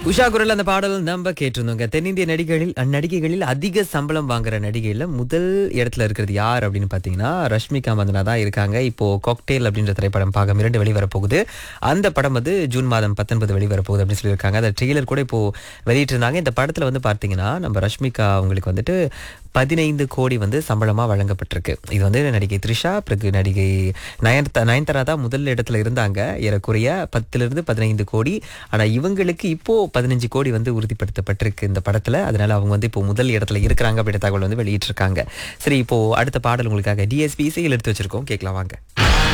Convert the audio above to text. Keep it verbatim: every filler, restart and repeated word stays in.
உஷா குரல் அந்த பாடல் நம்ம கேட்டிருந்தோங்க. தென்னிந்திய நடிகைகளில் நடிகைகளில் அதிக சம்பளம் வாங்குற நடிகையில முதல் இடத்துல இருக்கிறது யார் அப்படின்னு பாத்தீங்கன்னா ரஷ்மிகா மந்தனா தான் இருக்காங்க. இப்போ காக்டெயில் அப்படின்ற திரைப்படம் பாகம் இரண்டு வெளிவரப்போகுது. அந்த படம் வந்து ஜூன் மாதம் பத்தொன்பது வெளிவரப்போகுது அப்படின்னு சொல்லியிருக்காங்க. அந்த ட்ரெய்லர் கூட இப்போ வெளியிட்டிருந்தாங்க. இந்த படத்துல வந்து பார்த்தீங்கன்னா நம்ம ரஷ்மிகா அவங்களுக்கு வந்துட்டு பதினைந்து கோடி வந்து சம்பளமா வழங்கப்பட்டிருக்கு. இது வந்து நடிகை த்ரிஷா, பிறகு நடிகை நயன்தா நயன்தாரா தான் முதல் இடத்துல இருந்தாங்க. ஏறக்குறைய பத்திலிருந்து பதினைந்து கோடி. ஆனா இவங்களுக்கு இப்போ பதினஞ்சு கோடி வந்து உறுதிப்படுத்தப்பட்டிருக்கு இந்த படத்துல. அதனால அவங்க வந்து இப்போ முதல் இடத்துல இருக்கிறாங்க அப்படின்ற தகவல் வந்து வெளியிட்டிருக்காங்க. சரி, இப்போ அடுத்த பாடல் உங்களுக்காக டிஎஸ்பி இசையில் எடுத்து வச்சிருக்கோம், கேட்கலாம் வாங்க.